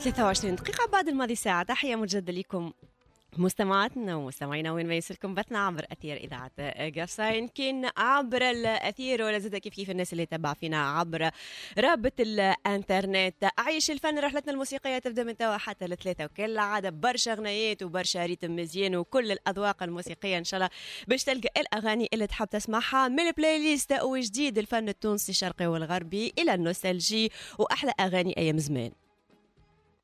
23 دقيقة بعد الماضي ساعة. تحية مجددة لكم مستمعاتنا ومستمعينا وين ما يسلكم بثنا عبر أثير إذاعة قصة، يمكن عبر الأثير ولا زاد كيف الناس اللي تبع فينا عبر رابط الانترنت. عيش الفن، رحلتنا الموسيقية تبدأ من توا حتى لثلاثة، وكل عادة برشا غنيات وبرشا ريتم مزيان وكل الأذواق الموسيقية إن شاء الله باش تلقى الأغاني اللي تحب تسمعها من البلاي ليست وجديد الفن التونسي الشرقي والغربي إلى النوستالجي وأحلى أغاني أيام زمان.